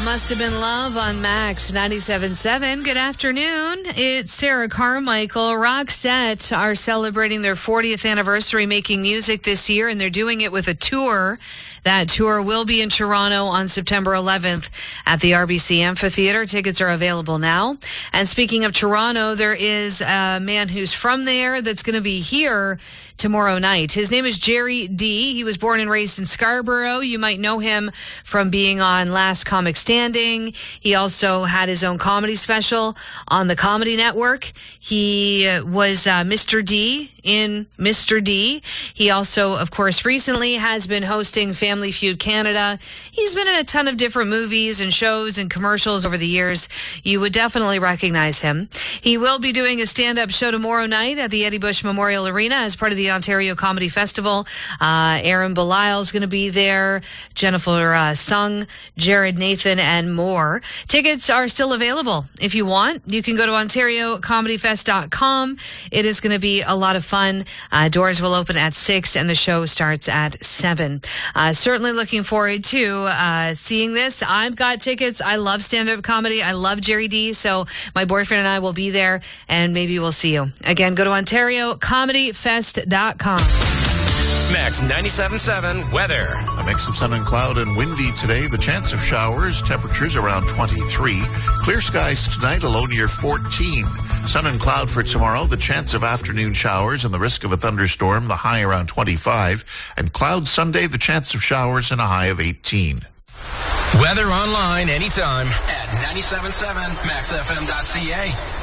Must Have Been Love on Max 97.7. Good afternoon. It's Sarah Carmichael. Roxette are celebrating their 40th anniversary making music this year, and they're doing it with a tour. That tour will be in Toronto on September 11th at the RBC Amphitheater. Tickets are available now. And speaking of Toronto, there is a man who's from there that's going to be here tomorrow night. His name is Jerry D. He was born and raised in Scarborough. You might know him from being on Last Comic Standing. He also had his own comedy special on the Comedy Network. He was Mr. D in Mr. D. He also, of course, recently has been hosting Family Feud Canada. He's been in a ton of different movies and shows and commercials over the years. You would definitely recognize him. He will be doing a stand-up show tomorrow night at the Eddie Bush Memorial Arena as part of the Ontario Comedy Festival. Aaron Belisle is going to be there, Jennifer Sung, Jared Nathan, and more. Tickets are still available. If you want, you can go to OntarioComedyFest.com. It is going to be a lot of fun. Doors will open at 6 and the show starts at 7. Certainly looking forward to seeing this. I've got tickets. I love stand-up comedy. I love Jerry D. So my boyfriend and I will be there, and maybe we'll see you. Again, go to OntarioComedyFest.com. Max 97.7 weather. A mix of sun and cloud and windy today. The chance of showers. Temperatures around 23. Clear skies tonight, a low near 14. Sun and cloud for tomorrow. The chance of afternoon showers and the risk of a thunderstorm. The high around 25. And cloud Sunday. The chance of showers and a high of 18. Weather online anytime at 97.7maxfm.ca.